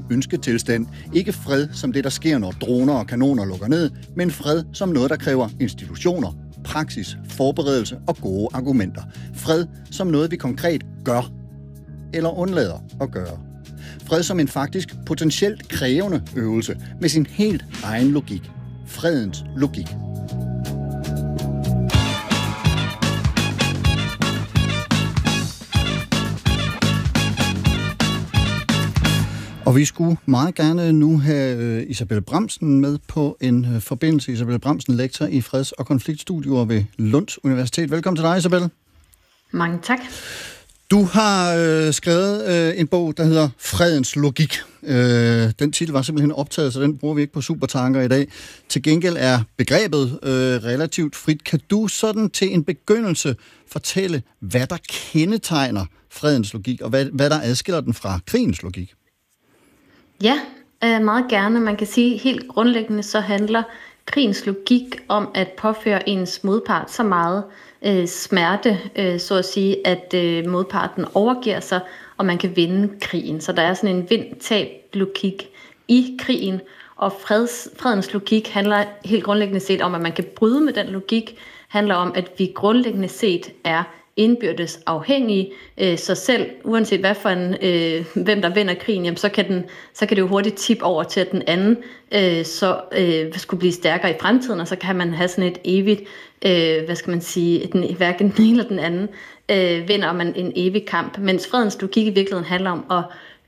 ønsketilstand. Ikke fred som det, der sker, når droner og kanoner lukker ned, men fred som noget, der kræver institutioner, praksis, forberedelse og gode argumenter. Fred som noget, vi konkret gør eller undlader at gøre. Fred som en faktisk potentielt krævende øvelse med sin helt egen logik. Fredens logik. Og vi skulle meget gerne nu have Isabelle Bramsen med på en forbindelse. Isabelle Bramsen, lektor i freds- og konfliktstudier ved Lunds Universitet. Velkommen til dig, Isabelle. Mange tak. Du har skrevet en bog, der hedder Fredens logik. Den titel var simpelthen optaget, så den bruger vi ikke på Supertanker i dag. Til gengæld er begrebet relativt frit. Kan du sådan til en begyndelse fortælle, hvad der kendetegner fredens logik, og hvad der adskiller den fra krigens logik? Ja, meget gerne. Man kan sige, helt grundlæggende så handler krigens logik om at påføre ens modpart så meget smerte, så at sige, at modparten overgiver sig, og man kan vinde krigen. Så der er sådan en vind-tab-logik i krigen, og fredens logik handler helt grundlæggende set om, at man kan bryde med den logik, handler om, at vi grundlæggende set er indbyrdes afhængige, så selv uanset hvad for hvem der vinder krigen, jamen, så kan det jo hurtigt tippe over til, at den anden skulle blive stærkere i fremtiden, og så kan man have sådan et evigt, hverken den ene eller den anden vinder man en evig kamp, mens fredens logik i virkeligheden handler om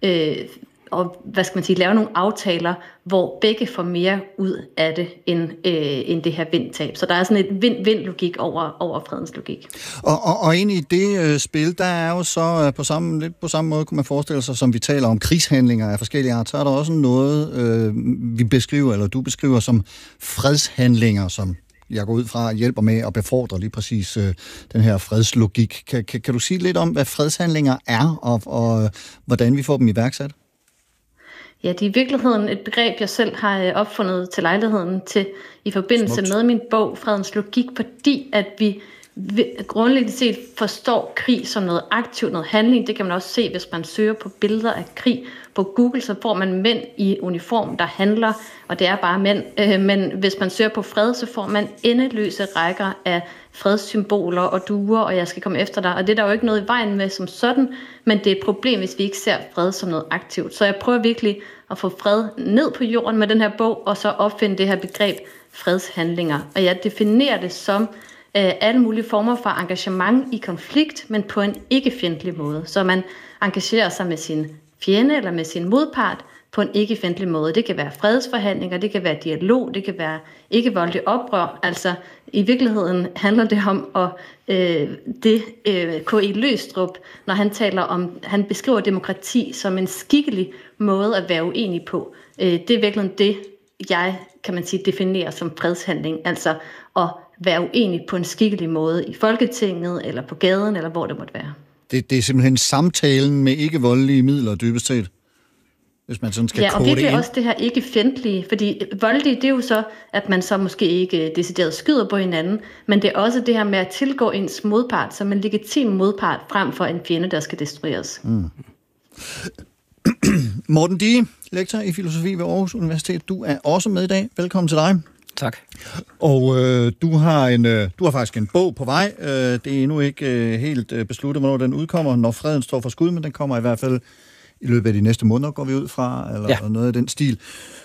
at lave nogle aftaler, hvor begge får mere ud af det, end det her vindtab. Så der er sådan et vind-logik over fredens logik. Og ind i det spil, der er jo så lidt på samme måde, kunne man forestille sig, som vi taler om krigshandlinger af forskellige art, så er der også noget, vi beskriver, eller du beskriver som fredshandlinger, som jeg går ud fra hjælper med at befordre lige præcis den her fredslogik. Kan du sige lidt om, hvad fredshandlinger er, og hvordan vi får dem iværksat? Ja, det er i virkeligheden et begreb, jeg selv har opfundet til lejligheden i forbindelse med min bog, Fredens logik, fordi at vi grundlæggende set forstår krig som noget aktivt, noget handling. Det kan man også se, hvis man søger på billeder af krig på Google, så får man mænd i uniform, der handler, og det er bare mænd. Men hvis man søger på fred, så får man endeløse rækker af fredssymboler og duer, og jeg skal komme efter dig. Og det er der jo ikke noget i vejen med som sådan, men det er et problem, hvis vi ikke ser fred som noget aktivt. Så jeg prøver virkelig at få fred ned på jorden med den her bog, og så opfinde det her begreb fredshandlinger. Og jeg definerer det som alle mulige former for engagement i konflikt, men på en ikke-fjendtlig måde. Så man engagerer sig med sin fjende eller med sin modpart på en ikke-fjendtlig måde. Det kan være fredsforhandlinger, det kan være dialog, det kan være ikke-voldelig oprør. Altså i virkeligheden handler det om K.E. Løgstrup, når han beskriver demokrati som en skikkelig måde at være uenig på. Det er virkelig det, jeg definerer som fredshandling. Altså at være uenig på en skikkelig måde i Folketinget, eller på gaden, eller hvor det måtte være. Det er simpelthen samtalen med ikke-voldelige midler, dybest set, hvis man sådan skal kode det ind. Ja, og virkelig også det her ikke-fjendtlige, fordi voldelige, det er jo så, at man så måske ikke decideret skyder på hinanden, men det er også det her med at tilgå ens modpart som en legitim modpart, frem for en fjende, der skal destrueres. Morten Dige, lektor i filosofi ved Aarhus Universitet, du er også med i dag. Velkommen til dig. Tak. Og du har faktisk en bog på vej. Det er endnu ikke helt besluttet, hvornår den udkommer, når freden står for skud, men den kommer i hvert fald i løbet af de næste måneder, går vi ud fra, eller noget af den stil.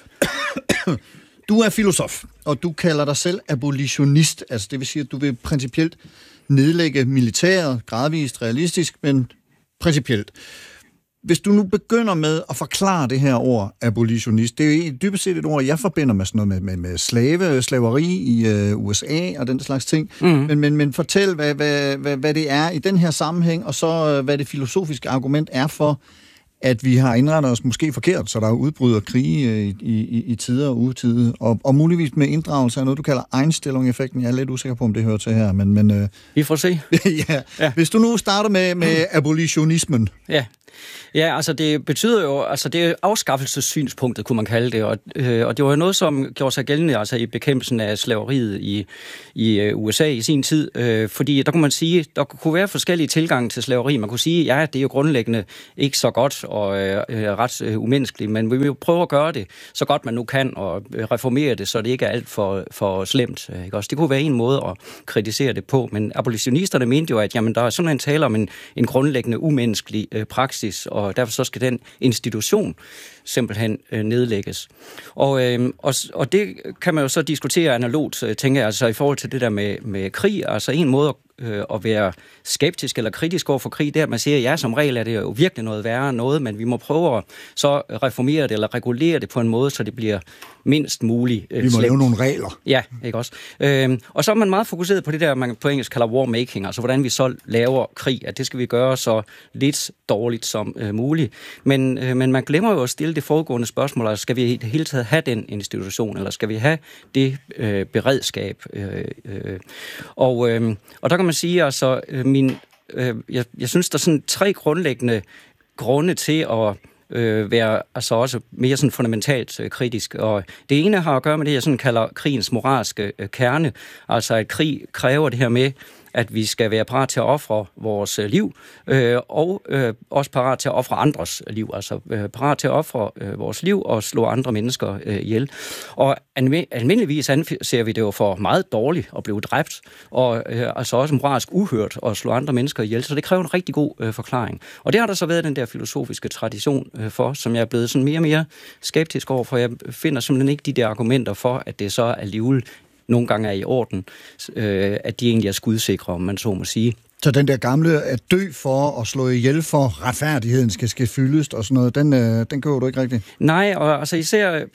Du er filosof, og du kalder dig selv abolitionist. Altså det vil sige, at du vil principielt nedlægge militæret, gradvist, realistisk, men principielt. Hvis du nu begynder med at forklare det her ord abolitionist, det er jo dybest set et ord, jeg forbinder med sådan noget med slaveri i USA og den slags ting. Men fortæl, hvad det er i den her sammenhæng, og så hvad det filosofiske argument er for, at vi har indrettet os måske forkert, så der udbryder krige i tider og utide, og muligvis med inddragelse af noget, du kalder Einstellung-effekten. Jeg er lidt usikker på, om det hører til her, men vi får se. Ja. Hvis du nu starter med abolitionismen. Ja, altså det betyder jo, altså det er afskaffelsessynspunktet, kunne man kalde det, og det var jo noget, som gjorde sig gældende altså i bekæmpelsen af slaveriet i USA i sin tid, fordi der kunne man sige, der kunne være forskellige tilgange til slaveri. Man kunne sige, ja, det er jo grundlæggende ikke så godt, og ret umenneskelig, men vi vil prøve at gøre det så godt man nu kan, og reformere det, så det ikke er alt for slemt. Ikke også? Det kunne være en måde at kritisere det på, men abolitionisterne mente jo, at jamen, der er simpelthen tale om en grundlæggende umenneskelig praksis, og derfor så skal den institution simpelthen nedlægges. Og det kan man jo så diskutere analogt, tænker jeg, altså i forhold til det der med krig. Altså en måde at være skeptisk eller kritisk over for krig, det er, at man siger, ja, som regel er det jo virkelig noget værre noget, men vi må prøve at så reformere det eller regulere det på en måde, så det bliver mindst muligt vi må lave nogle regler. Ja, ikke også? Og så er man meget fokuseret på det der, man på engelsk kalder war making, altså hvordan vi så laver krig, at det skal vi gøre så lidt dårligt som muligt. Men man glemmer jo at stille det foregående spørgsmål, altså skal vi i det hele taget have den institution, eller skal vi have det beredskab? Og der kan man sige, altså, jeg synes, der er sådan 3 grundlæggende grunde til at være altså også mere sådan fundamentalt kritisk. Og det ene har at gøre med det, jeg sådan kalder krigens moralske kerne. Altså at krig kræver det her med, at vi skal være parat til at ofre vores liv, og også parat til at ofre andres liv. Altså parat til at ofre vores liv og slå andre mennesker ihjel. Og almindeligvis anser vi det jo for meget dårligt at blive dræbt, og altså også moralsk uhørt at slå andre mennesker ihjel. Så det kræver en rigtig god forklaring. Og det har der så været den der filosofiske tradition for, som jeg er blevet sådan mere og mere skeptisk over, for jeg finder simpelthen ikke de der argumenter for, at det så alligevel nogle gange er i orden, at de egentlig er skudsikre, om man så må sige. Så den der gamle at dø for at slå ihjel for retfærdigheden skal fyldes og sådan noget, den køber du ikke rigtigt? Nej, og altså især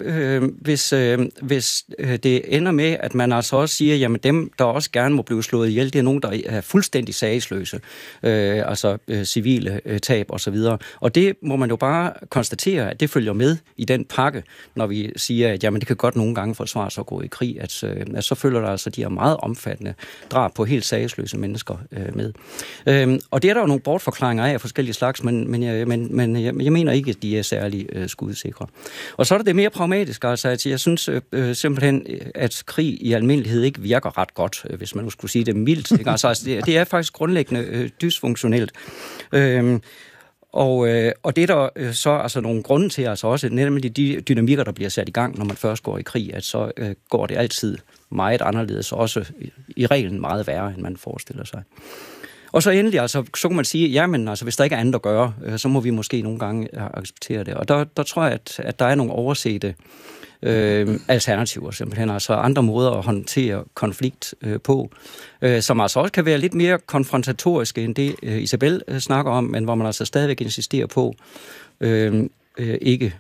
hvis det ender med, at man altså også siger, jamen dem, der også gerne må blive slået ihjel, det er nogen, der er fuldstændig sagsløse, altså civile tab og så videre. Og det må man jo bare konstatere, at det følger med i den pakke, når vi siger, at jamen det kan godt nogle gange forsvare sig at gå i krig, at så følger der altså de her meget omfattende drab på helt sagsløse mennesker med. Og det er der jo nogle bortforklaringer af forskellige slags, men jeg mener ikke, at de er særlig skudsikre. Og så er det mere pragmatisk, altså at jeg synes simpelthen, at krig i almindelighed ikke virker ret godt, hvis man nu skulle sige det mildt. Ikke? Altså, det er faktisk grundlæggende dysfunktionelt. Og det er der så altså nogle grunde til, altså også nemlig de dynamikker, der bliver sat i gang, når man først går i krig, at så går det altid meget anderledes, og også i reglen meget værre, end man forestiller sig. Og så endelig, altså, så kan man sige, jamen, altså, hvis der ikke er andet at gøre, så må vi måske nogle gange acceptere det. Og der tror jeg, at der er nogle oversete alternativer, simpelthen, altså andre måder at håndtere konflikt på, som altså også kan være lidt mere konfrontatoriske end det Isabel snakker om, men hvor man altså stadigvæk insisterer på ikke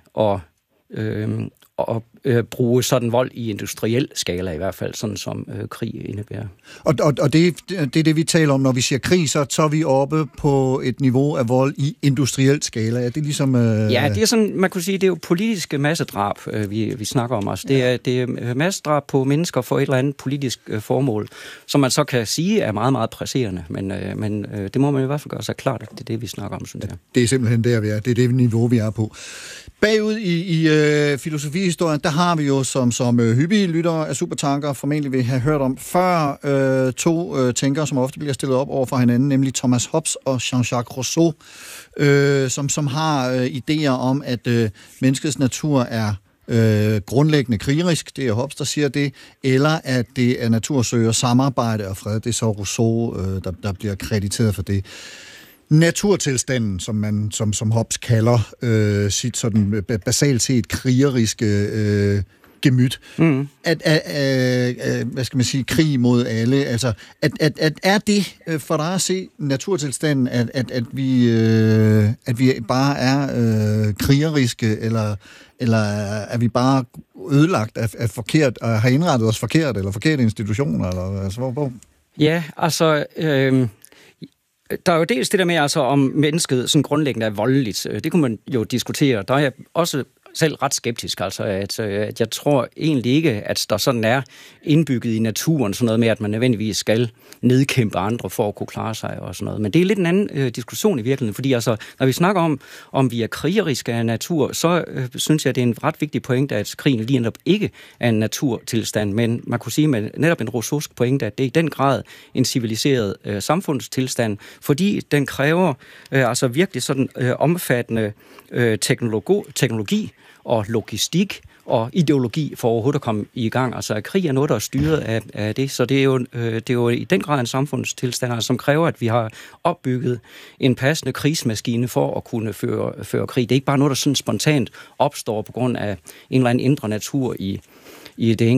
at bruge sådan vold i industriel skala, i hvert fald, sådan som krig indebærer. Og det er det, vi taler om, når vi siger krig, så er vi oppe på et niveau af vold i industriel skala. Er det ligesom... Ja, det er sådan, man kunne sige, det er jo politiske massedrab, vi snakker om. Altså. Det er massedrab på mennesker for et eller andet politisk formål, som man så kan sige er meget, meget presserende, men det må man i hvert fald gøre sig klart, at det er det, vi snakker om, synes jeg. Det er simpelthen der, vi er. Det er det niveau, vi er på. Bagud i filosofihistorien, der har vi jo som hyppige lyttere af Supertanker formentlig vil have hørt om før 2 tænkere, som ofte bliver stillet op over for hinanden, nemlig Thomas Hobbes og Jean-Jacques Rousseau, som har idéer om, at menneskets natur er grundlæggende krigerisk, det er Hobbes, der siger det, eller at det er natursøger samarbejde og fred, det er så Rousseau, der bliver krediteret for det. Naturtilstanden, som Hobbes kalder sit sådan basalt set krigeriske gemyt. Hvad skal man sige, krig mod alle. Altså, er det for dig at se naturtilstanden, at vi bare er krigeriske, eller er vi bare ødelagt af forkert, og har indrettet os forkert, eller forkerte institutioner, eller altså, hvor? Ja, altså... Der er jo dels det der med, altså, om mennesket sådan grundlæggende er voldeligt. Det kunne man jo diskutere. Der er også selv ret skeptisk, altså at jeg tror egentlig ikke, at der sådan er indbygget i naturen sådan noget med, at man nødvendigvis skal nedkæmpe andre for at kunne klare sig og sådan noget. Men det er lidt en anden diskussion i virkeligheden, fordi altså, når vi snakker om vi er krigeriske af natur, så synes jeg, det er en ret vigtig pointe, at krigen lige netop ikke er en naturtilstand, men man kunne sige med netop en rousseausk pointe, at det er i den grad en civiliseret samfundstilstand, fordi den kræver altså virkelig sådan omfattende teknologi og logistik og ideologi for overhovedet at komme i gang. Altså, krig er noget, der er styret af det, så det er jo i den grad en samfundstilstand, som kræver, at vi har opbygget en passende krigsmaskine for at kunne føre krig. Det er ikke bare noget, der sådan spontant opstår på grund af en eller anden indre natur i det